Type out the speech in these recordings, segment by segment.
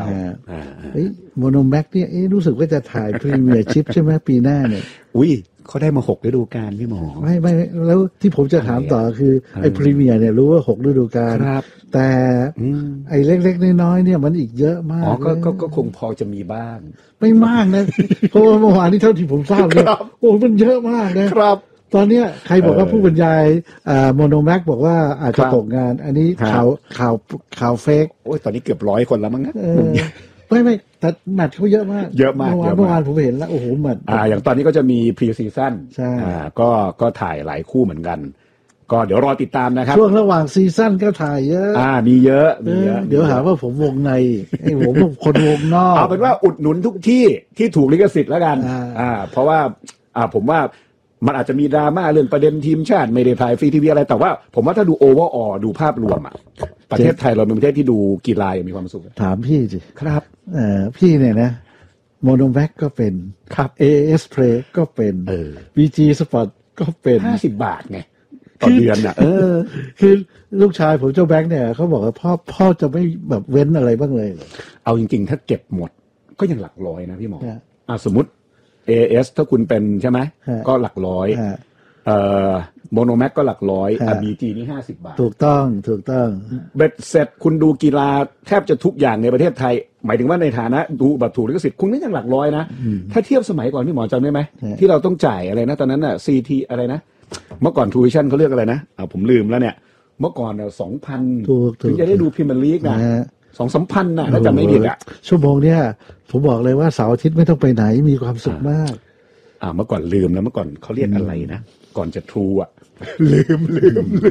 โมโนแม็กเนี่ยรู้สึกว่าจะถ่ายพรีเมียร์ชิพใช่ไหมปีหน้าเนี่ยอุ้ยเขาได้มา6ฤดูกาลพี่หมอไม่แล้วที่ผมจะถามต่อคือไอ้พรีเมียร์เนี่ยรู้ว่า6ฤดูกาลแต่ไอ้เล็กๆน้อยๆเนี่ยมันอีกเยอะมากก็คงพอจะมีบ้างไม่มากนะเพราะว่าเมื่อวานนี้เท่าที่ผมทราบเนี่ยโอ้มันเยอะมากนะครับตอนเนี้ยใครบอกว่าผู้บรรยายโมโนแม็กบอกว่าอาจจะตกงานอันนี้ข่าวเฟกโอ้ยตอนนี้เกือบ100 คนแล้วมั้งนะไม่แต่แมตช์เขาเยอะมากเยอะมากเมื่อวานผมเห็นแล้วโอ้โหแมตช์อย่างตอนนี้ก็จะมีพรีซีซั่นใช่ก็ถ่ายหลายคู่เหมือนกันก็เดี๋ยวรอติดตามนะครับช่วงระหว่างซีซั่นก็ถ่ายเยอะมีเยอะเดี๋ยวหาว่าผมวงในผมคนวงนอกเอาเป็นว่าอุดหนุนทุกที่ที่ถูกลิขสิทธิ์แล้วกันเพราะว่าผมว่ามันอาจจะมีดราม่าเรื่องประเด็นทีมชาติไม่ได้ถ่ายฟรีทีวีอะไรแต่ว่าผมว่าถ้าดูโอเวอร์ออดูภาพรวมประเทศไทยเราเป็นประเทศที่ดูกีฬาอย่างมีความสุขถามพี่สิครับพี่เนี่ยนะโมโนแม็กก็เป็นครับ AS Play ก็เป็น BG Sport ก็เป็น 50 บาทไงต่อเดือนคือลูกชายผมเจ้าแบงค์เนี่ยเขาบอกว่าพ่อจะไม่แบบเว้นอะไรบ้างเลยเอาจริงๆถ้าเก็บหมดก็ยังหลักร้อยนะพี่หมอสมมุติAS ถ้าคุณเป็นใช่ไหมก็หลักร้อยโมโนแม็กก็หลักร้อยBG นี่50 บาทถูกต้องเบ็ดเสร็จคุณดูกีฬาแทบจะทุกอย่างในประเทศไทยหมายถึงว่าในฐานะดูแบบถูกลิขสิทธิ์คุณนี่ยังหลักร้อยนะถ้าเทียบสมัยก่อนพี่หมอจำได้ไหไหมที่เราต้องจ่ายอะไรนะตอนนั้นน่ะ CT อะไรนะเมื่อก่อนทูวิชั่นเขาเรียกอะไรนะผมลืมแล้วเนี่ยเมื่อก่อน2,000ถึงจะได้ดูพรีเมียร์ลีกนะ2-3 พันน่ะถ้าจำไม่ผิดชั่วโมงเนี่ยผมบอกเลยว่าเสาร์อาทิตย์ไม่ต้องไปไหนมีความสุขมากเมื่อก่อนลืมแล้วเมื่อก่อนเขาเรียกอะไรนะก่อนจะทรูลืมเ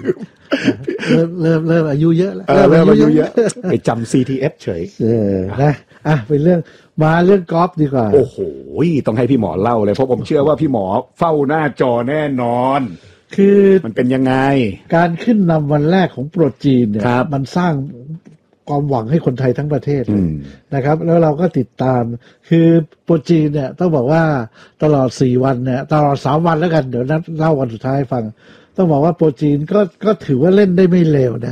ริ่มอายุเยอะแล้วเริ่มอายุเยอะไปจำ CTF เฉยนะเป็นเรื่องกอล์ฟดีกว่าโอ้โหต้องให้พี่หมอเล่าเลยเพราะผมเชื่อว่าพี่หมอเฝ้าหน้าจอแน่นอนคือมันเป็นยังไงการขึ้นนำวันแรกของโปรจีนเนี่ยมันสร้างความหวังให้คนไทยทั้งประเทศเลยนะครับแล้วเราก็ติดตามคือโปรจีนเนี่ยต้องบอกว่าตลอด4 วันเนี่ยตลอด3 วันแล้วกันเดี๋ยวนัดเล่าวันสุดท้ายฟังต้องบอกว่าโปรจีนก็ถือว่าเล่นได้ไม่เลวนะ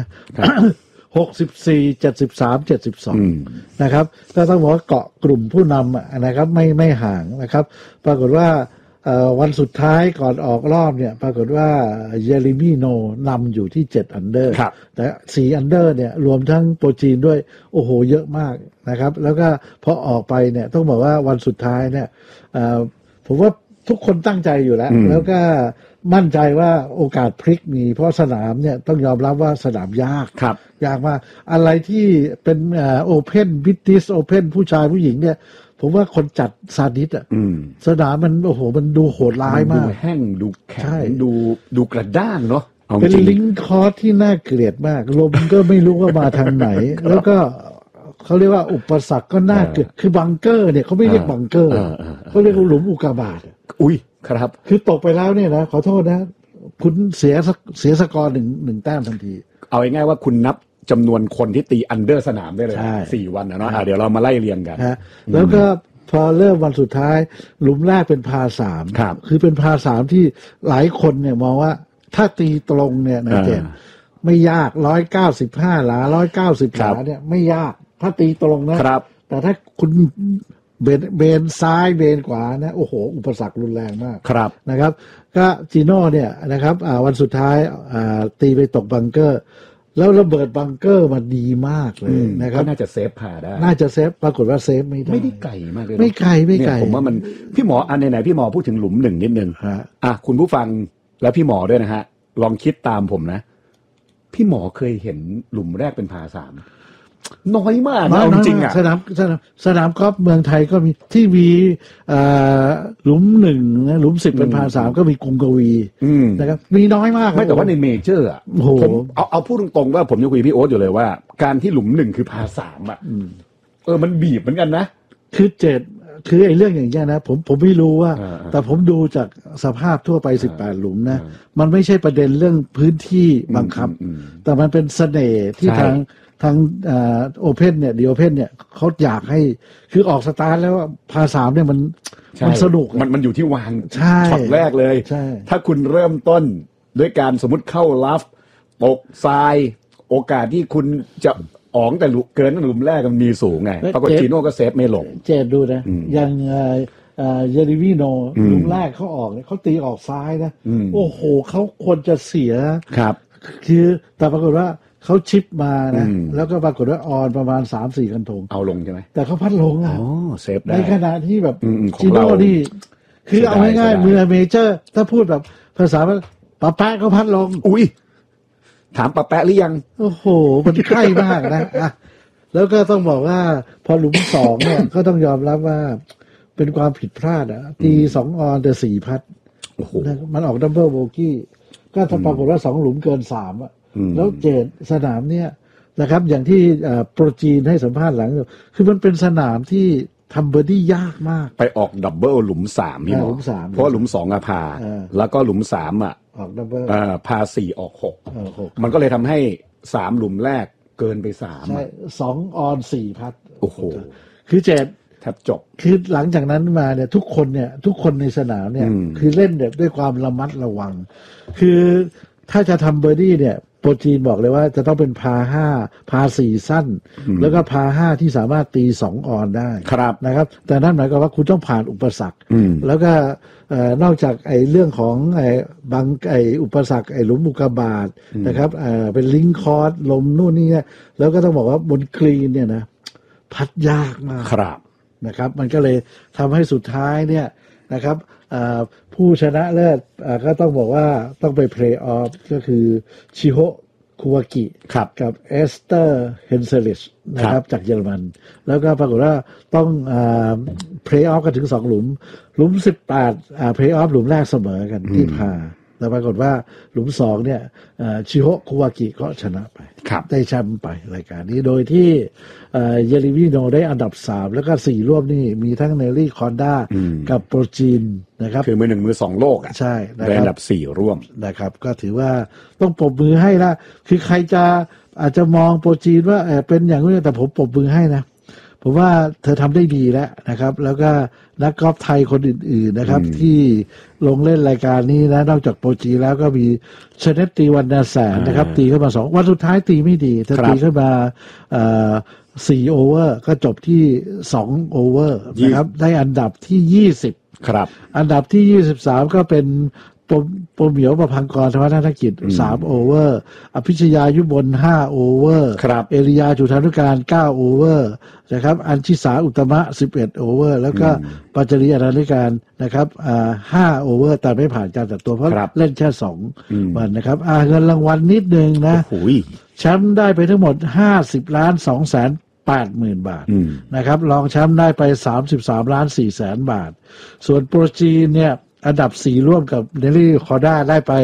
64 73 72นะครับก็ต้องบอกว่าเกาะกลุ่มผู้นำนะครับไม่ห่างนะครับปรากฏว่าวันสุดท้ายก่อนออกรอบเนี่ยปรากฏว่าเยเรมีโนนำอยู่ที่7 อันเดอร์แต่4 อันเดอร์เนี่ยรวมทั้งโปรจีนด้วยโอ้โหเยอะมากนะครับแล้วก็พอออกไปเนี่ยต้องบอกว่าวันสุดท้ายเนี่ยผมว่าทุกคนตั้งใจอยู่แล้วก็มั่นใจว่าโอกาสพลิกมีเพราะสนามเนี่ยต้องยอมรับว่าสนามยากยากมากอะไรที่เป็นโอเพ่นบิทติสโอเพ่นผู้ชายผู้หญิงเนี่ยผมว่าคนจัดซาดิสสนามมันโอ้โหมันดูโหดร้ายมากดูแห้งดูแข็งดูกระด้างเนาะเป็นลิงคอร์สที่น่าเกลียดมากลมก็ไม่รู้ว่ามาทางไหน แล้วก็เขาเรียกว่าอุปสรรคก็น่าเกลียดคือบังเกอร์เนี่ยเขาไม่เรียกบังเกอร์เขาเรียกหลุมอุกกาบาตอุ้ยครับคือตกไปแล้วเนี่ยนะขอโทษนะคุณเสียสกอร์หนึ่งแต้มทันทีเอาง่ายๆว่าคุณนับจำนวนคนที่ตีอันเดอร์สนามได้เลย4 วันนะเนาะเดี๋ยวเรามาไล่เรียงกันแล้วก็พอเริ่มวันสุดท้ายหลุมแรกเป็นพา3คือเป็นพา3ที่หลายคนเนี่ยมองว่าถ้าตีตรงเนี่ยนะเจนไม่ยาก195 หลา190 หลาเนี่ยไม่ยากถ้าตีตรงนะแต่ถ้าคุณเบนซ้ายเบนขวานะโอ้โหอุปสรรครุนแรงมากนะครับก็จีโน่เนี่ยนะครับวันสุดท้ายตีไปตกบังเกอร์แล้วระเบิดบังเกอร์มาดีมากเลยนะครับน่าจะเซฟผ่าได้น่าจะเซฟปรากฏว่าเซฟไม่ได้ไกลมากเลยไม่ไกลผมว่ามันพี่หมออันไหนพี่หมอพูดถึงหลุม1นิดนึงคุณผู้ฟังและพี่หมอด้วยนะฮะลองคิดตามผมนะพี่หมอเคยเห็นหลุมแรกเป็นพา3น้อยมากนะจริงอ่ะสนามกอล์ฟเมืองไทยก็มีที่มีหลุม1นะหลุม10เป็นพา3ก็มีกรุงกวีนะครับมีน้อยมากไม่แต่ว่าในเมเจอร์อ่ะผมเอาพูดตรงๆว่าผมยังคุยพี่โอ๊ตอยู่เลยว่าการที่หลุม1คือพา3อ่ะมันบีบเหมือนกันนะคือไอ้เรื่องอย่างเงี้ยนะผมไม่รู้ว่าแต่ผมดูจากสภาพทั่วไป18 หลุมนะมันไม่ใช่ประเด็นเรื่องพื้นที่บังคับแต่มันเป็นเสน่ห์ที่ทางโอเพ่นเนี่ยดีโอเพ่นเนี่ยเขาอยากให้คือออกสตาร์ทแล้วพา3เนี่ยมันสนุกมันอยู่ที่วางช็อตแรกเลยถ้าคุณเริ่มต้นด้วยการสมมติเข้าลัฟตกทรายโอกาสที่คุณจะอ๋องแต่เกินหลุมแรกมันมีสูงไงปรากฏจีโน่ก็เซฟไม่ลงเจดดูนะยังเยริวิโนหลุมแรกเขาออกเนี่ยเขาตีออกซ้ายนะโอ้โหเขาควรจะเสียครับคือแต่ปรากฏว่าเขาชิปมานะแล้วก็ปรากฏว่าออนประมาณ 3-4 คันธงเอาลงใช่ไหมแต่เขาพัดลงอ่ะเซฟได้ในขณะที่แบบจีโน่นี่คือเอาง่ายๆมือเมเจอร์ถ้าพูดแบบภาษาปะแปะเขาพัดลงอุ้ยถามปะแปะหรือยังโอ้โหมันใกล้มากนะแล้วก็ต้องบอกว่าพอหลุม2เนี่ยก็ต้องยอมรับว่าเป็นความผิดพลาดอ่ะตี2 ออนแต่4 พัดโอ้โหมันออกดับเบิลโบกี้ก็ปรากฏว่า2 หลุมเกิน3อ่ะแล้วเจดสนามเนี่ยนะครับอย่างที่โปรจีนให้สัมภาษณ์หลังคือมันเป็นสนามที่ทำเบอร์ดี้ยากมากไปออกดับเบิลหลุม3พี่หมอเพราะหลุม2อะพาแล้วก็หลุม3อะออกดับเบิลพา4ออก6มันก็เลยทำให้3หลุมแรกเกินไป3 ใช่2 ออน 4 พัดโอ้โหคือเจดแทบจบคือหลังจากนั้นมาเนี่ยทุกคนในสนามเนี่ยคือเล่นแบบด้วยความระมัดระวังคือถ้าจะทำเบอร์ดี้เนี่ยโปรจีนบอกเลยว่าจะต้องเป็นพา5พา4สั้นแล้วก็พา5ที่สามารถตี2 ออนได้นะครับแต่นั่นหมายความว่าคุณต้องผ่านอุปสรรคแล้วก็นอกจากเรื่องของบางอุปสรรคหลุมอุกกาบาตนะครับเป็นลิงคอร์สลมนู่นนี่แล้วก็ต้องบอกว่าบนกรีนเนี่ยนะพัดยากมากนะครับมันก็เลยทำให้สุดท้ายเนี่ยนะครับผู้ชนะเลิศก็ต้องบอกว่าต้องไปเพลย์ออฟก็คือชิโฮคุวากิกับเอสเตอร์เฮนเซลิชนะครับจากเยอรมันแล้วก็ปรากฏว่าต้องเพลย์ออฟกันถึง2 หลุม18เพลย์ออฟหลุมแรกเสมอกันที่พาแต่ปรากฏว่าหลุม2เนี่ยชิโฮคุวากิก็ชนะไปได้แชมป์ไปรายการนี้โดยที่เยริวิโนได้อันดับ3แล้วก็4ร่วมนี่มีทั้งเนลลี่คอนด้ากับโปรจีนนะครับคือมือ1มือ2โลกอ่ะใช่ได้อันดับ4ร่วมนะครับก็ถือว่าต้องปรบมือให้ละคือใครจะอาจจะมองโปรจีนว่าเป็นอย่างนี้แต่ผมปรบมือให้นะผมว่าเธอทำได้ดีแล้วนะครับแล้วก็นักกอล์ฟไทยคนอื่นๆนะครับที่ลงเล่นรายการนี้นะนอกจากโปรจีแล้วก็มีชเนตตีวันนาแสนนะครับตีเข้ามา2วันสุดท้ายตีไม่ดีเธอตีเข้ามา4 โอเวอร์ก็จบที่2 โอเวอร์นะครับได้อันดับที่20 ครับอันดับที่23ก็เป็นปมเหมียวประพังกรธรรมธนกิจ3 โอเวอร์อภิชยายุบล5 โอเวอร์เอริยาจุฑานุการ9 โอเวอร์นะครับอัญชิสาอุตมะ11 โอเวอร์แล้วก็ปัจจริยานุการนะครับ5 โอเวอร์แต่ไม่ผ่านการตัดตัวเพราะเล่นแค่2 วันนะครับเงินรางวัลนิดนึงนะแชมป์ได้ไปทั้งหมด50,280,000 บาทนะครับรองแชมป์ได้ไป33,400,000 บาทส่วนโปรจีนเนี่ยอันดับ4ร่วมกับเนลลี่คอร์ด้าได้ไป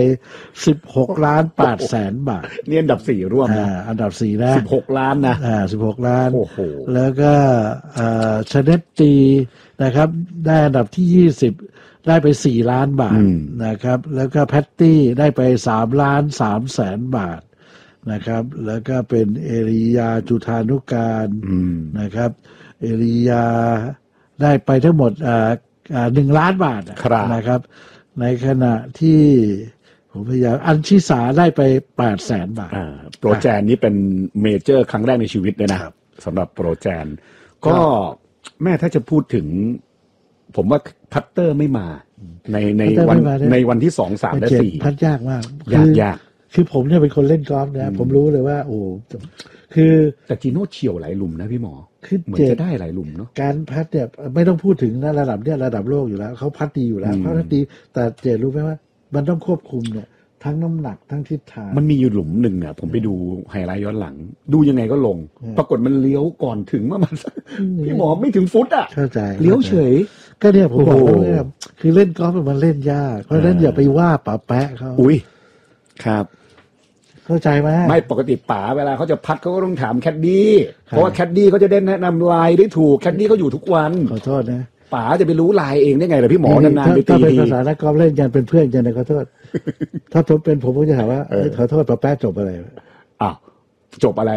16,800,000 บาทนี่อันดับ4ร่วมนะอันดับ4นะ 16 ล้านนะ 16 ล้านโอ้โหแล้วก็ชเนตตีนะครับได้อันดับที่20ได้ไป4 ล้านบาทนะครับแล้วก็แพตตี้ได้ไป3,300,000 บาทนะครับแล้วก็เป็นเอริยาจุฑานุการนะครับเอริยาได้ไปทั้งหมด1 ล้านบาทนะครับในขณะที่ผมพยายามอัญชิสาได้ไป800,000 บาทโปรแจนนี้เป็นเมเจอร์ครั้งแรกในชีวิตเลยนะสำหรับโปรแจนก็แม่ถ้าจะพูดถึงผมว่าพัตเตอร์ไม่มาในวันที่2 3และ4 พัดยากมากยากคือผมเนี่ยเป็นคนเล่นกอล์ฟนะผมรู้เลยว่าโอ้คือแต่จีโน่เฉี่ยวหลายหลุมนะพี่หมอเหมือนจะได้หลายหลุมเนาะการพัดเนี่ยไม่ต้องพูดถึงนะระดับเนี่ยระดับโลกอยู่แล้วเขาพัดดีอยู่แล้วพัดดีแต่เจรู้ไหมว่ามันต้องควบคุมเนี่ยทั้งน้ำหนักทั้งทิศทางมันมีอยู่หลุมหนึ่งเนี่ยผมไปดูไฮไลท์ย้อนหลังดูยังไงก็ลงปรากฏมันเลี้ยวก่อนถึงมันพี่หมอไม่ถึงฟุตอ่ะเข้าใจเลี้ยวเฉยก็เนี่ยผมบอกว่าคือเล่นกอล์ฟมันเล่นยากเพราะฉะนั้นอย่าไปว่าป๋าแปะเขาอุ้ยครับเข้าใจไหมไม่ปกติป๋าเวลาเขาจะพัดเขาก็ต้องถามแคดดี้เพราะว่าแคดดี้เขาจะได้แนะนำลายได้ถูกแคดดี้เขาอยู่ทุกวันขอโทษนะป๋าจะไปรู้ลายเองได้ไงล่ะพี่หมอนานๆไปตีถ้าเป็นภาษานักกอล์ฟเล่นกันเป็นเพื่อนกันนะขอโทษถ้าผมเป็นผมก็จะถามว่าขอโทษป๋าแป๊ะจบอะไรอ้าวจบอะไรก็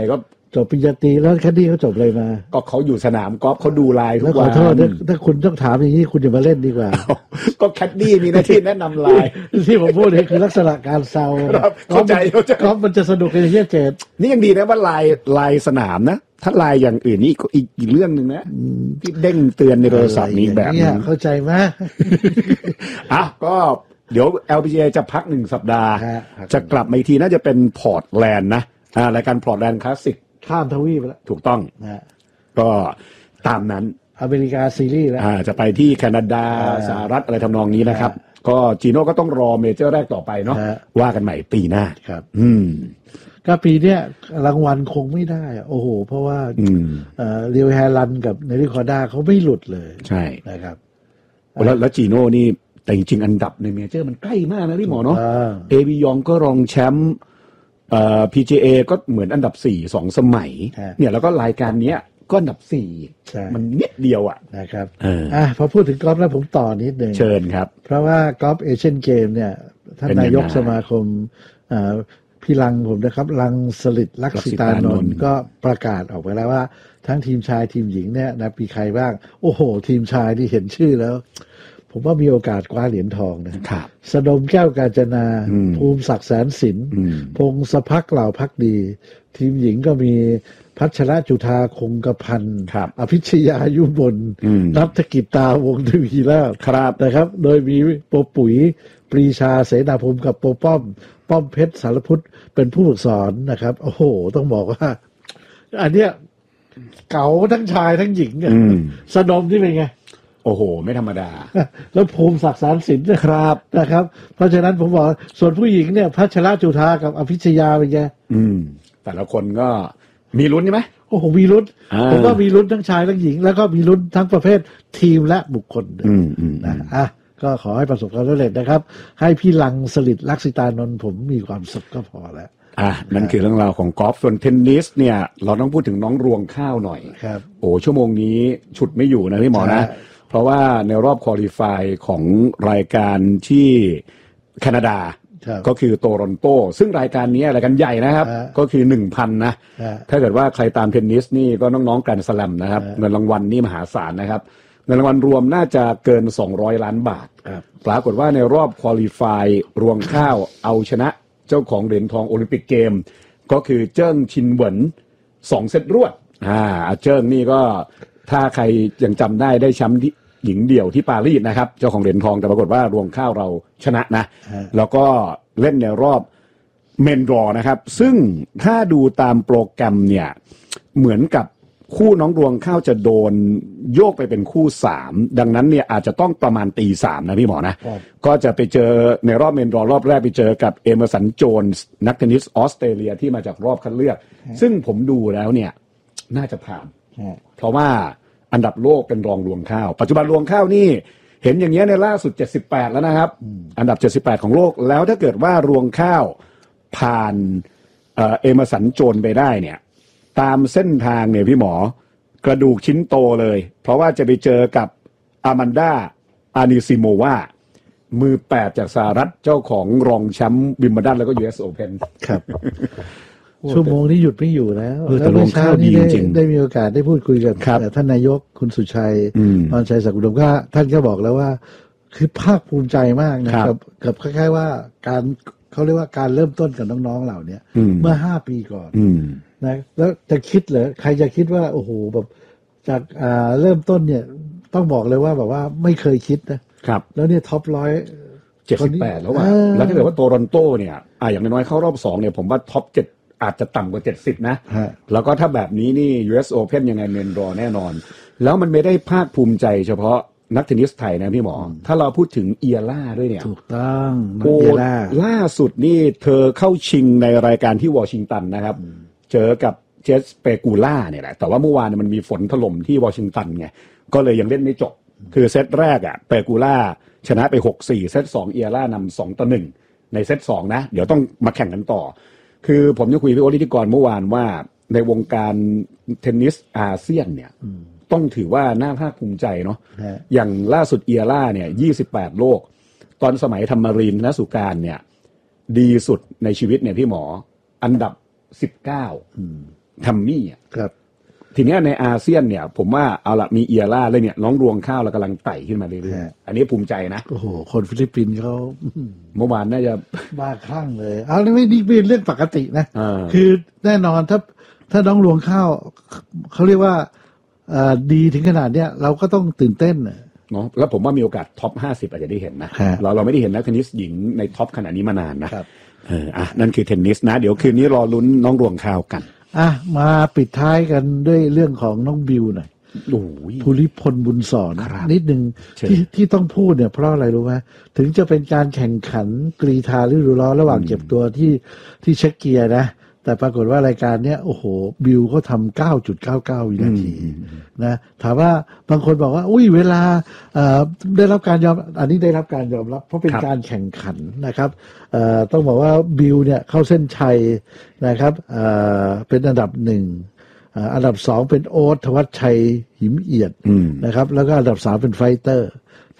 จบปริญญาตรีแล้วแคดดี้เขาจบอะไรมาก็เขาอยู่สนามกอล์ฟเขาดูไลน์ทุกวันขอโทษถ้าคุณต้องถามอย่างนี้คุณอย่ามาเล่นดีกว่าก็แคดดี้มีหน้าที่แนะนำไลน์ที่ผมพูดนี่คือลักษณะการเซาเข้าใจกอล์ฟมันจะสนุกในที่เจ็ดนี่ยังดีนะว่าไลน์สนามนะถ้าไลน์อย่างอื่นนี่ก็อีกเรื่องนึงนะที่เด้งเตือนในโทรศัพท์นี้แบบนี้เข้าใจไหมอ่ะก็เดี๋ยว LPGA จะพัก1 สัปดาห์จะกลับมาอีกทีน่าจะเป็นพอร์ตแลนด์นะรายการพอร์ตแลนด์คลาสสิกข้ามทวีปไปแล้วถูกต้องก็ตามนั้นอเมริกาซีรีส์แล้วจะไปที่แคนาดาสหรัฐอะไรทำนองนี้นะครับก็จีโน่ก็ต้องรอเมเจอร์แรกต่อไปเนาะว่ากันใหม่ปีหน้าครับก็ปีเนี้ยรางวัลคงไม่ได้โอ้โหเพราะว่าเรียวแฮรันกับเนริคอร์ด้าเขาไม่หลุดเลยใช่นะครับแล้วจีโน่นี่แต่จริงๆอันดับในเมเจอร์มันใกล้มากนะพี่หมอเนาะเอวิยองก็รองแชมป์PGA ก็เหมือนอันดับ4 2 สมัยเนี่ยแล้วก็รายการเนี้ยก็อันดับ4มันนิดเดียวนะครับพอพูดถึงกอล์ฟแล้วผมต่อนิดนึงเชิญครับเพราะว่ากอล์ฟเอเชียนเกมเนี่ยท่านนายกสมาคมพี่ลังผมนะครับลังสลิดลักษิตานนท์ก็ประกาศออกไปแล้วว่าทั้งทีมชายทีมหญิงเนี่ยนะมีใครบ้างโอ้โหทีมชายที่เห็นชื่อแล้วผมว่ามีโอกาสคว้าเหรียญทองนะครับสดมแก้วกาญจนาภูมิศักดิ์แสนสินพงศภักดิ์เหล่าภักดีทีมหญิงก็มีพัชรจุฑาคงกพันธ์อภิชยายุบลนัฐกิจตาวงศ์ทวีลาภนะครับโดยมีโปปุ๋ยปรีชาเสนาภูมิกับโปป้อมเพชรสารพุทธเป็นผู้ฝึกสอนนะครับโอ้โหต้องบอกว่าอันเนี้ยเก๋าทั้งชายทั้งหญิงสดมที่เป็นไงโอ้โหไม่ธรรมดาแล้วภูมิศักดิ์แสนสินนะครับเพราะฉะนั้นผมบอกส่วนผู้หญิงเนี่ยพัชรจุฑากับอภิชยาเป็นไงแต่ละคนก็มีลุ้นใช่ไหมโอ้โหมีลุ้นผมว่ามีลุ้นทั้งชายทั้งหญิงแล้วก็มีลุ้นทั้งประเภททีมและบุคคลนะก็ขอให้ประสบความสำเร็จนะครับให้พี่ลังสลิดลักษิตานนท์ผมมีความสุขก็พอแล้วนั่นคือเรื่องราวของกอล์ฟส่วนเทนนิสเนี่ยเราต้องพูดถึงน้องรวงข้าวหน่อยครับโอ้ชั่วโมงนี้ฉุดไม่อยู่นะพี่หมอนะเพราะว่าในรอบควอลิฟายของรายการที่แคนาดาก็คือโตรอนโตซึ่งรายการนี้รายการใหญ่นะครับก็คือ 1,000 นะถ้าเกิดว่าใครตามเทนนิสนี่ก็น้องๆแกรนด์สแลมนะครับเงินรางวัลนี่มหาศาลนะครับเงินรางวัลรวมน่าจะเกิน200 ล้านบาทปรากฏว่าในรอบควอลิฟายรวงข้าวเอาชนะเจ้าของเหรียญทองโอลิมปิกเกมก็คือเจิ้งชินเหวิน2 เซตรวดเจิ้งนี่ก็ถ้าใครยังจำได้แชมป์หญิงเดี่ยวที่ปารีสนะครับเจ้าของเหรียญทองแต่ปรากฏว่ารวงข้าวเราชนะนะแล้วก็เล่นในรอบเมนดรอนะครับซึ่งถ้าดูตามโปรแกรมเนี่ยเหมือนกับคู่น้องรวงข้าวจะโดนโยกไปเป็นคู่3ดังนั้นเนี่ยอาจจะต้องประมาณตี 3นะพี่หมอนะก็จะไปเจอในรอบเมนดรอรอบแรกไปเจอกับเอเมอร์สันโจนส์นักเทนนิสออสเตรเลียที่มาจากรอบคัดเลือกซึ่งผมดูแล้วเนี่ยน่าจะผ่านเพราะว่าอันดับโลกเป็นรองรวงข้าวปัจจุบันรวงข้าวนี่เห็นอย่างเงี้ยในล่าสุด78แล้วนะครับอันดับ78ของโลกแล้วถ้าเกิดว่ารวงข้าวผ่านเอเมอร์สันโจนไปได้เนี่ยตามเส้นทางเนี่ยพี่หมอกระดูกชิ้นโตเลยเพราะว่าจะไปเจอกับอามันดาอานิซิโมวามือ8จากสหรัฐเจ้าของรองแชมป์วิมเบิลดันแล้วก็ US Open ครับชั่วโมงนี้หยุดไม่อยู่แล้วแต่รวงข้าวดีจริงได้มีโอกาสได้พูดคุยกับท่านนายกคุณสุชัยพรชัยศักดิ์อุดมก็ท่านก็บอกแล้วว่าคือภาคภูมิใจมากนะครับกับคล้ายๆว่าการเขาเรียกว่าการเริ่มต้นกับน้องๆเหล่านี้เมื่อ5 ปีก่อนนะแล้วจะคิดเหรอใครจะคิดว่าโอ้โหแบบจากเริ่มต้นเนี่ยต้องบอกเลยว่าแบบว่าไม่เคยคิดนะครับแล้วเนี่ยท็อป 178แล้วว่ะแล้วถ้าเกิดว่าโตรอนโตเนี่ยอย่างน้อยๆเข้ารอบ2เนี่ยผมว่าท็อป7อาจจะต่ำกว่า70นะแล้วก็ถ้าแบบนี้นี่ US Open ยังไงเมนดรอแน่นอนแล้วมันไม่ได้ภาคภูมิใจเฉพาะนักเทนนิสไทยนะพี่หมอถ้าเราพูดถึงเอียร่าด้วยเนี่ยถูกต้องโอ้ล่าสุดนี่เธอเข้าชิงในรายการที่วอชิงตันนะครับเจอกับเจสเปกูล่าเนี่ยแหละแต่ว่าเมื่อวานมันมีฝนถล่มที่วอชิงตันไงก็เลยยังเล่นไม่จบคือเซตแรกเปกูล่าชนะไป 6-4 เซต2เอียร่านำ2-1ในเซต2นะเดี๋ยวต้องมาแข่งกันต่อคือผมจะคุยกับพี่โอฤทธิกรเมื่อวานว่าในวงการเทนนิสอาเซียนเนี่ยต้องถือว่าน่าภาคภูมิใจเนาะอย่างล่าสุดเอียร่าเนี่ย28โลกตอนสมัยธรรมรินทร์ณสุการเนี่ยดีสุดในชีวิตเนี่ยพี่หมออันดับ19 ทัมมี่ครับทีนี้ในอาเซียนเนี่ยผมว่าเอาละมีเอียร่าเลยเนี่ยน้องรวงข้าวเรากำลังไต่ขึ้นมาเรื่อยๆอันนี้ภูมิใจนะโอ้โหคนฟิลิปปินส์เขาเมื่อวานน่าจะบ้าคลั่งเลยเอาไม่นี่เป็นเรื่องปกตินะคือแน่นอนถ้าน้องรวงข้าวเขาเรียกว่าดีถึงขนาดเนี้ยเราก็ต้องตื่นเต้นเนาะแล้วผมว่ามีโอกาสท็อป50อาจจะได้เห็นนะเราไม่ได้เห็นนักเทนนิสหญิงในท็อปขนาดนี้มานานนะนั่นคือเทนนิสนะเดี๋ยวคืนนี้รอลุ้นน้องรวงข้าวกันมาปิดท้ายกันด้วยเรื่องของน้องบิวหน่อยภูริพลบุญสอนนิดนึงที่ต้องพูดเนี่ยเพราะอะไรรู้ไหมถึงจะเป็นการแข่งขันกรีฑาฤดูร้อนระหว่างเก็บตัวที่เช็กเกียนะแต่ปรากฏว่ารายการเนี้ยโอ้โหบิวเขาทำ 9.99 วินาทีนะถามว่าบางคนบอกว่าอุ้ยเวลาได้รับการยอมอันนี้ได้รับการยอมรับเพราะเป็นการแข่งขันนะครับต้องบอกว่าบิวเนี่ยเข้าเส้นชัยนะครับเป็นอันดับหนึ่งอันดับสองเป็นโอ๊ตธวัชชัยหิมเอียดนะครับแล้วก็อันดับสามเป็นไฟเตอร์ก็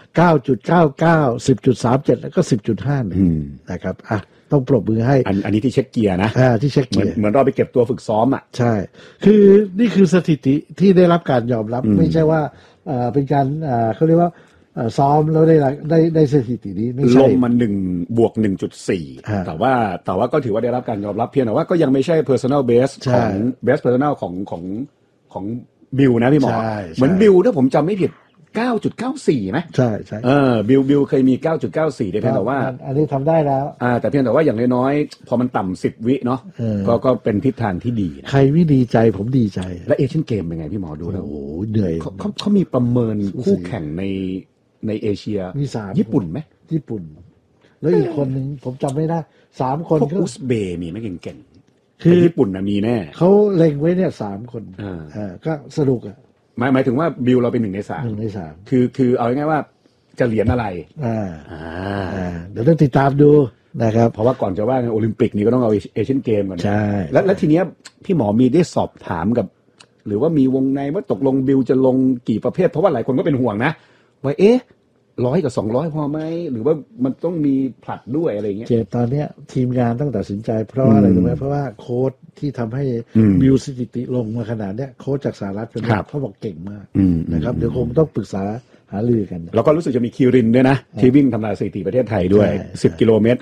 9.99 10.37 แล้วก็ 10.5 นะครับต้องปรบมือให้อันนี้ที่เช็คเกียร์นะที่เช็คเกียร์เหมือนเราไปเก็บตัวฝึกซ้อมใช่คือนี่คือสถิติที่ได้รับการยอมรับไม่ใช่ว่าเป็นการเขาเรียกว่าซ้อมแล้วได้สถิตินี้ไม่ใช่ลงมา1+1.4 แต่ว่าก็ถือว่าได้รับการยอมรับเพียงแต่ว่าก็ยังไม่ใช่ personal best ของ best personal ของบิวนะพี่หมอเหมือนบิวถ้าผมจำไม่ผิด9.94 ไหมใช่บิวเคยมี 9.94 ได้เพียงแต่ว่าอันนี้ทำได้แล้วแต่เพียงแต่ว่าอย่างน้อยๆพอมันต่ำ10 วิเนาะก็เป็นทิศทางที่ดีใครไม่ดีใจผมดีใจและเอเชียนเกมเป็นไงพี่หมอดูแล้วโอ้โหเหนื่อยเขามีประเมินคู่แข่งในเอเชียมี3 ญี่ปุ่นไหมญี่ปุ่นแล้วอีกคนนึงผมจำไม่ได้3คนก็อุซเบย์มีไหมเก่งๆคือญี่ปุ่นมีแน่เขาเล็งไว้เนี่ย3คนก็สนุกหมายถึงว่าบิวเราเป็น1 ใน 3คือเอาง่ายๆว่าจะเหรียญอะไรเดี๋ยวต้องติดตามดูนะครับเพราะว่าก่อนจะว่าโอลิมปิกนี่ก็ต้องเอาเอเชียนเกมก่อนใช่แล้วทีเนี้ยพี่หมอมีได้สอบถามกับหรือว่ามีวงในว่าตกลงบิวจะลงกี่ประเภทเพราะว่าหลายคนก็เป็นห่วงนะว่า100 กับ 200พอไหมหรือว่ามันต้องมีผลัดด้วยอะไรเงี้ยตอนเนี้ยทีมงานต้องตัดสินใจเพราะอะไรรู้ไหมเพราะว่าโค้ชที่ทำให้บิวสถิติลงมาขนาดเนี้ยโค้ชจากสหรัฐเขาบอกเก่งมากนะครับเดี๋ยวคงต้องปรึกษาหารือกันแล้วก็รู้สึกจะมีคิรินด้วยนะที่วิ่งทำลายสถิติประเทศไทยด้วย10 กิโลเมตร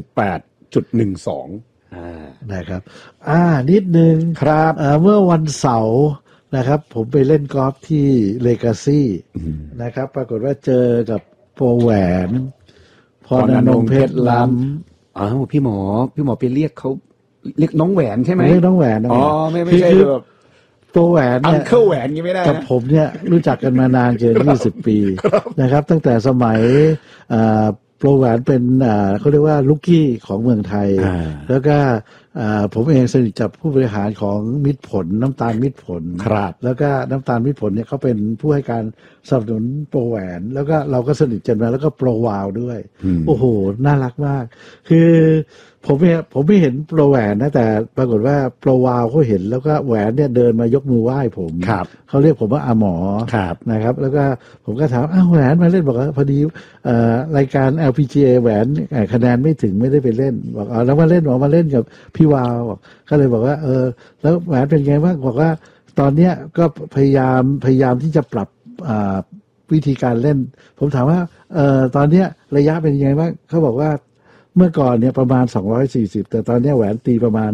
28.12 นะครับนิดนึงครับเมื่อวันเสาร์นะครับผมไปเล่นกอล์ฟที่เลกาซี่นะครับปรากฏว่าเจอกับโปรแหวนพรณรงค์เพชรล้ำพี่หมอไปเรียกเขาเรียกน้องแหวนใช่ไหมเรียกน้องแหวนไม่ใช่แบบโปรแหวนเนี่ยอังเคิลแหวนยังไม่ได้กับผมเนี่ยรู้จักกันมานานเกิน20 ปีนะครับตั้งแต่สมัยโปรแหวนเป็นเขาเรียกว่าลูกกี้ของเมืองไทยแล้วก็ผมเองสนิทกับผู้บริหารของมิตรผลน้ำตาลมิตรผลแล้วก็น้ำตาลมิตรผลเนี่ยเขาเป็นผู้ให้การสนับสนุนโปรแหวนแล้วก็เราก็สนิทกันมาแล้วก็โปรวาวด้วยโอ้โหน่ารักมากคือผมไม่เห็นโปรแหวนนะแต่ปรากฏว่าโปรวาวเขาเห็นแล้วก็แหวนเนี่ยเดินมายกมือไหว้ผมเขาเรียกผมว่าอาหมอนะครับแล้วก็ผมก็ถามแหวนมาเล่นบอกว่าพอดีรายการ LPGA แหวนคะแนนไม่ถึงไม่ได้ไปเล่นบอกแล้วมาเล่นมาเล่นกับพี่วาวก็เลยบอกว่าแล้วแหวนเป็นไงบ้างบอกว่าตอนเนี้ยก็พยายามที่จะปรับวิธีการเล่นผมถามว่าตอนเนี้ยระยะเป็นยังไงบ้างเขาบอกว่าเมื่อก่อนเนี่ยประมาณ240แต่ตอนนี้แหวนตีประมาณ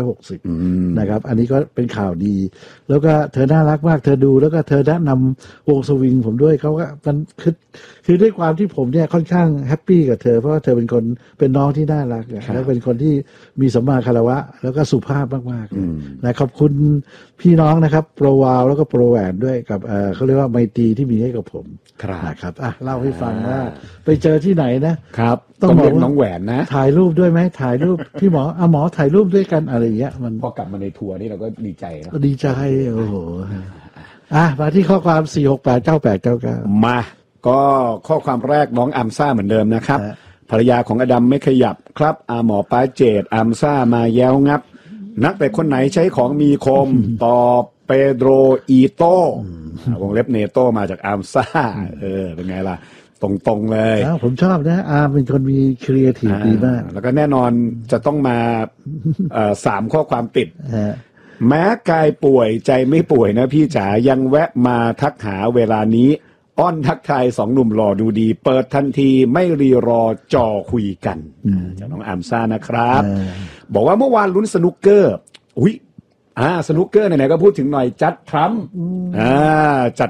260นะครับอันนี้ก็เป็นข่าวดีแล้วก็เธอน่ารักมากเธอดูแล้วก็เธอแนะนำวงสวิงผมด้วยเขาก็มันคือด้วยความที่ผมเนี่ยค่อนข้างแฮปปี้กับเธอเพราะว่าเธอเป็นน้องที่น่ารักแล้วเป็นคนที่มีสัมมาคารวะแล้วก็สุภาพมากๆนะขอบคุณพี่น้องนะครับโปรวาวแล้วก็โปรแหวนด้วยกับเขาเรียกว่าไมตรีที่มีให้กับผมนะครับเล่าให้ฟังว่าไปเจอที่ไหนนะครับต้องบอกน้องแหวนนะถ่ายรูปด้วยไหมถ่ายรูปพี่หมอถ่ายรูปด้วยกันอะไรอย่างเงี้ยมันพอกลับมาในทัวร์นี่เราก็ดีใจนะดีใจโอ้โหมาที่ข้อความ4689899 มาก็ข้อความแรกน้องอัมซ่าเหมือนเดิมนะครับภรรยาของอดัมไม่ขยับครับหมอป้าเจดอัมซ่ามาแย้วงับนักแต่คนไหนใช้ของมีคมต่อเปโดรอีโต้วงเล็บเนโต้มาจากอัมซ่าเป็นไงล่ะตรงๆเลยผมชอบนะเป็นคนมีครีเอทีฟดีมากแล้วก็แน่นอนจะต้องมา3 ข้อความติดแม้กายป่วยใจไม่ป่วยนะพี่จ๋ายังแวะมาทักหาเวลานี้อ้อนทักทายสองหนุ่มหล่อดูดีเปิดทันทีไม่รีรอจ่อคุยกันจากน้องอามซ่านะครับบอกว่าเมื่อวานลุ้นสนุกเกอร์สนุกเกอร์ไหนๆก็พูดถึงหน่อยจัดทรัมป์จัด